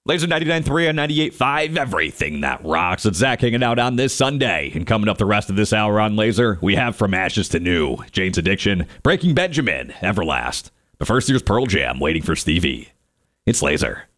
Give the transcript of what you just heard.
Laser 99.3 and 98.5, everything that rocks. It's Zach hanging out on this Sunday. And coming up the rest of this hour on Laser, we have From Ashes to New, Jane's Addiction, Breaking Benjamin, Everlast. But first, here's Pearl Jam waiting for Stevie. It's Laser.